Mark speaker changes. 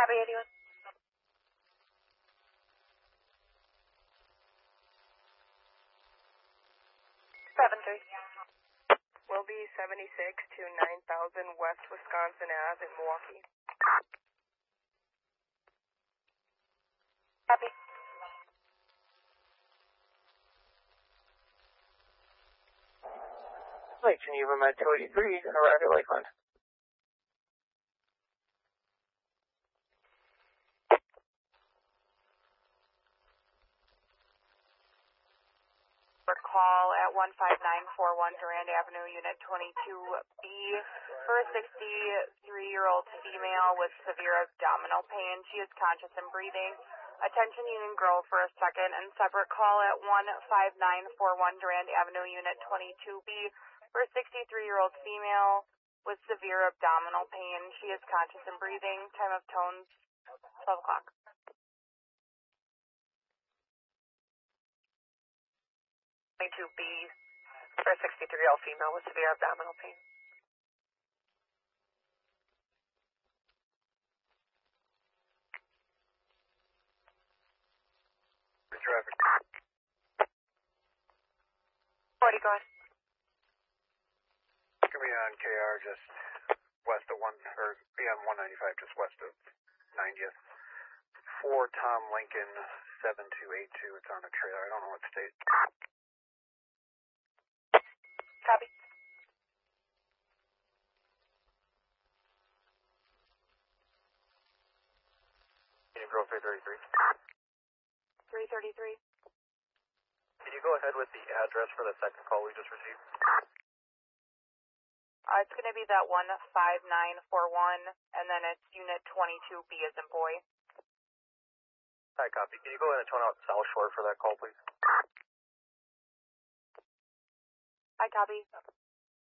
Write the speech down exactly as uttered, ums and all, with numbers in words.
Speaker 1: Copy, anyone? seven three.
Speaker 2: Will be seventy-six to nine thousand West Wisconsin Ave in Milwaukee.
Speaker 1: Copy.
Speaker 3: Lake Geneva Med two eighty-three, arrived at Lakeland.
Speaker 1: Call at one five nine four one Durand Avenue, Unit twenty-two B, for a sixty-three-year-old female with severe abdominal pain. She is conscious and breathing. Attention Union Grove for a second and separate call at one five nine four one Durand Avenue, Unit twenty-two B, for a sixty-three-year-old female with severe abdominal pain. She is conscious and breathing. Time of tones, twelve o'clock.
Speaker 2: twenty-two B for a sixty-three-year-old female with severe abdominal pain.
Speaker 3: Traffic.
Speaker 1: forty, go ahead.
Speaker 3: Give me on K R just west of one, or be on one ninety-five just west of ninetieth. For Tom Lincoln seven two eight two, it's on a trailer. I don't know what state.
Speaker 1: Copy.
Speaker 3: Union Grove three thirty-three.
Speaker 1: three thirty-three.
Speaker 3: Can you go ahead with the address for the second call we just received?
Speaker 1: Uh, it's going to be that one five nine four one, and then it's Unit twenty-two B as in boy.
Speaker 3: Hi, copy. Can you go ahead and tone out South Shore for that call, please?
Speaker 1: Hi, copy.